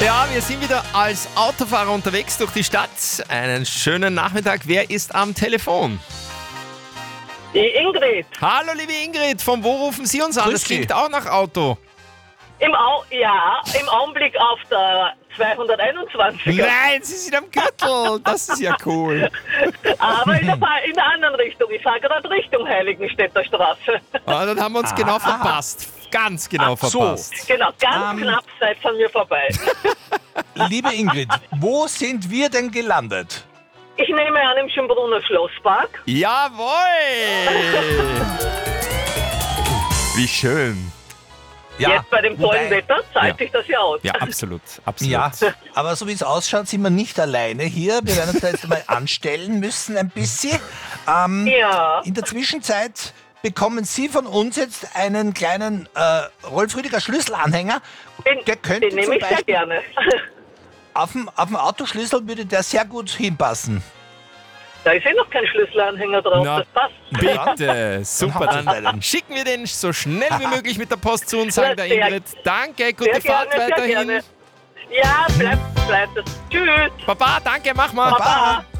Ja, wir sind wieder als Autofahrer unterwegs durch die Stadt. Einen schönen Nachmittag. Wer ist am Telefon? Die Ingrid. Hallo, liebe Ingrid. Von wo rufen Sie uns an? Grüß Das Sie. klingt auch nach Auto. Im Augenblick auf der 221er. Nein, Sie sind am Gürtel. Das ist ja cool. Aber in der anderen Richtung. Ich fahre gerade Richtung Heiligenstädter Straße. Ah, dann haben wir uns genau verpasst. Ganz genau Ach so. verpasst. Genau, ganz knapp seid an mir vorbei. Liebe Ingrid, wo sind wir denn gelandet? Ich nehme an im Schönbrunner Schlosspark. Jawohl! Wie schön. Jetzt bei dem tollen wobei- Wetter zahlt Ja. sich das ja aus. Ja, absolut. Absolut. Ja, aber so wie es ausschaut, sind wir nicht alleine hier. Wir werden uns da jetzt mal anstellen müssen ein bisschen. Ja. In der Zwischenzeit bekommen Sie von uns jetzt einen kleinen Rolf Rüdiger Schlüsselanhänger. Der könnte Den nehme zum ich sehr Beispiel gerne. auf dem Autoschlüssel würde der sehr gut hinpassen. Da ist noch kein Schlüsselanhänger drauf, Na, das passt. Bitte, super. Dann haben Sie Dann schicken wir den so schnell wie möglich mit der Post zu und sagen Ja, der sehr- Ingrid, danke, gute Sehr Fahrt gerne, sehr weiterhin. gerne. Ja, bleibt es. Tschüss. Baba, danke, mach mal. Baba.